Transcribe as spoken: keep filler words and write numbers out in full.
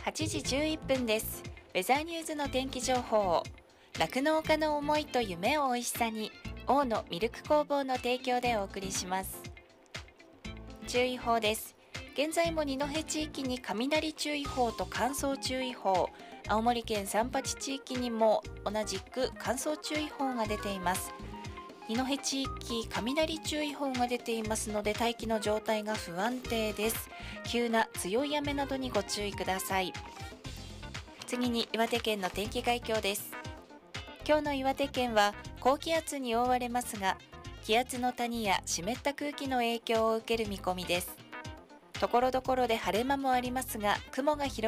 はちじじゅういっぷんです。ウェザーニューズの天気情報を酪農家の思いと夢をおいしさに大野ミルク工房の提供でお送りします。注意報です。現在も二戸地域に雷注意報と乾燥注意報、青森県三八地域にも同じく乾燥注意報が出ています。二戸地域雷注意報が出ていますので大気の状態が不安定です。急な強い雨などにご注意ください。次に岩手県の天気概況です。今日の岩手県は高気圧に覆われますが、気圧の谷や湿った空気の影響を受ける見込みです。ところどころで晴れ間もありますが、雲が広